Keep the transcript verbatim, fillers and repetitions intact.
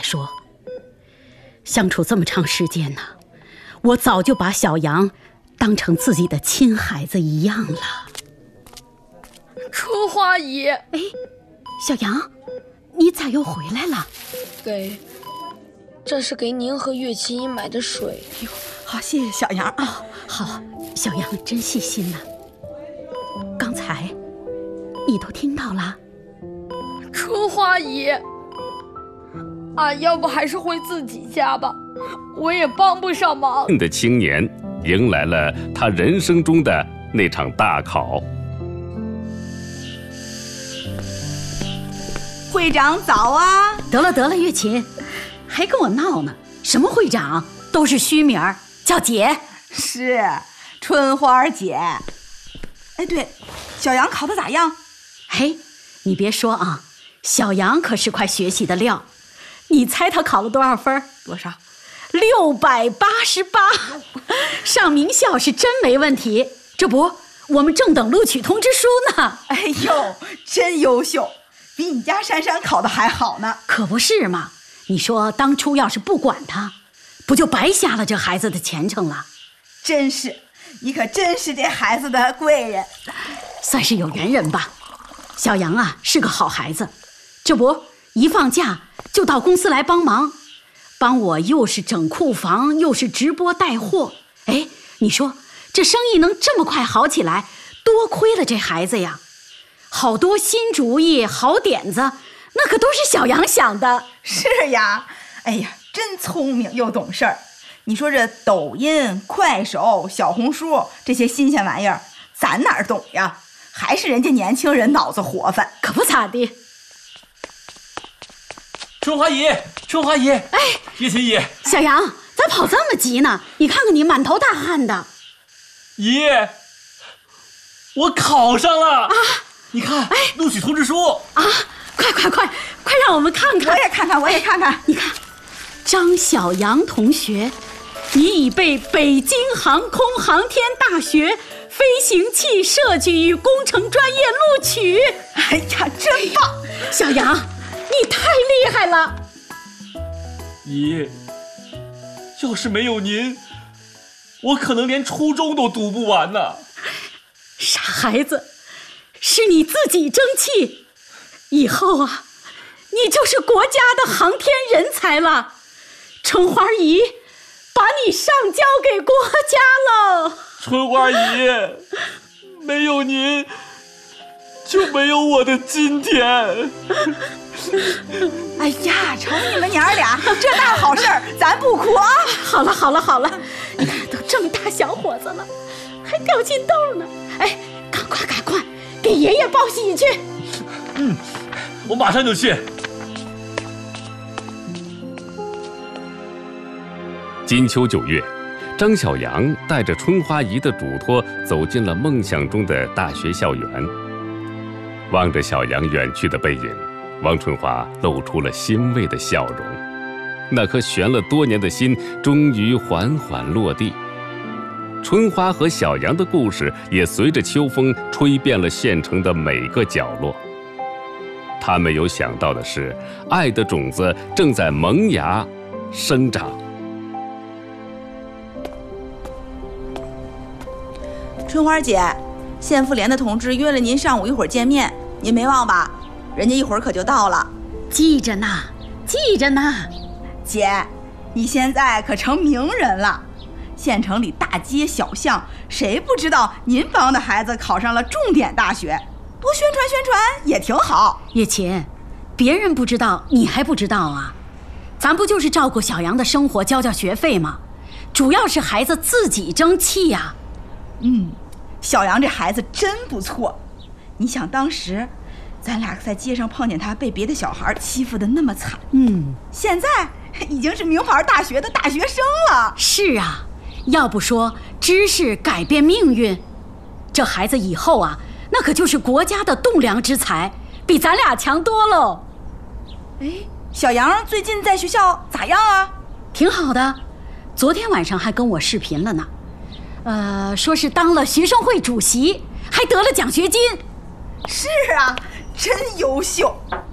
说。相处这么长时间呢，我早就把小杨当成自己的亲孩子一样了。 春花姨， 哎，小杨，你咋又回来了？ 给，这是给您和岳琴姨买的水。 哟，好，谢谢小杨啊。 哦，好，小杨真细心呐。刚才你都听到了？ 春花姨，俺要不还是回自己家吧，我也帮不上忙。 的青年迎来了他人生中的那场大考。 会长早啊！ 得了得了，月琴，还跟我闹呢？什么会长，都是虚名儿，叫姐。 是，春花姐。哎，对，小杨考得咋样？ 嘿，你别说啊，小杨可是块学习的料。你猜他考了多少分？ 多少？ 六百八十八，上名校是真没问题。这不，我们正等录取通知书呢。 哎呦，真优秀，比你家珊珊考的还好呢。 可不是嘛？你说当初要是不管他，不就白瞎了这孩子的前程了？ 真是，你可真是这孩子的贵人， 算是有缘人吧。小杨啊，是个好孩子，这不一放假就到公司来帮忙，帮我又是整库房，又是直播带货。哎，你说这生意能这么快好起来，多亏了这孩子呀！好多新主意、好点子，那可都是小杨想的。 是呀，哎呀，真聪明又懂事儿。你说这抖音、快手、小红书这些新鲜玩意儿，咱哪儿懂呀？还是人家年轻人脑子活泛。 可不咋地。 春花姨，春花姨，哎，叶琴姨， 小杨，咋跑这么急呢？你看看你满头大汗的。 姨，我考上了啊！你看，哎，录取通知书啊！快快快快让我们看看！ 我也看看，我也看看。 你看，张小杨同学，你已被北京航空航天大学飞行器设计与工程专业录取。 哎呀，真棒！ 小杨，你太厉害了！ 姨，要是没有您，我可能连初中都读不完呢。 傻孩子，是你自己争气，以后啊，你就是国家的航天人才了。春花姨把你上交给国家了。 春花姨，没有您就没有我的今天。 哎呀，瞅你们娘俩这大好事儿，咱不哭啊！ 好了好了好了，你看都这么大小伙子了，还掉金豆呢。哎，赶快赶快给爷爷报喜去。 嗯，我马上就去。 金秋九月，张小杨带着春花姨的嘱托走进了梦想中的大学校园。望着小杨远去的背影，王春华露出了欣慰的笑容。那颗悬了多年的心终于缓缓落地。春花和小杨的故事也随着秋风吹遍了县城的每个角落。他没有想到的是，爱的种子正在萌芽生长。 春花姐，县妇联的同志约了您上午一会儿见面，您没忘吧？人家一会儿可就到了。 记着呢，记着呢。 姐，你现在可成名人了，县城里大街小巷，谁不知道您帮的孩子考上了重点大学？多宣传宣传也挺好。 月琴，别人不知道，你还不知道啊？咱不就是照顾小杨的生活，交交学费吗？主要是孩子自己争气呀。 嗯，小杨这孩子真不错。你想当时咱俩在街上碰见他被别的小孩欺负得那么惨， 嗯， 现在已经是名牌大学的大学生了。 是啊，要不说知识改变命运，这孩子以后啊，那可就是国家的栋梁之才，比咱俩强多喽。 哎，小杨最近在学校咋样啊？ 挺好的，昨天晚上还跟我视频了呢。呃，说是当了学生会主席，还得了奖学金。 是啊，真优秀。